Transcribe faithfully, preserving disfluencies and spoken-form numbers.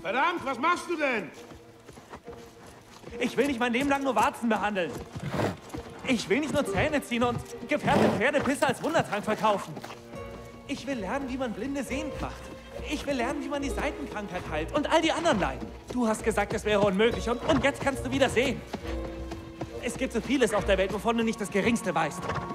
Verdammt, was machst du denn? Ich will nicht mein Leben lang nur Warzen behandeln. Ich will nicht nur Zähne ziehen und gefärbte Pferdepisse als Wundertrank verkaufen. Ich will lernen, wie man Blinde sehend macht. Ich will lernen, wie man die Seitenkrankheit heilt und all die anderen Leiden. Du hast gesagt, es wäre unmöglich und, und jetzt kannst du wieder sehen. Es gibt so vieles auf der Welt, wovon du nicht das Geringste weißt.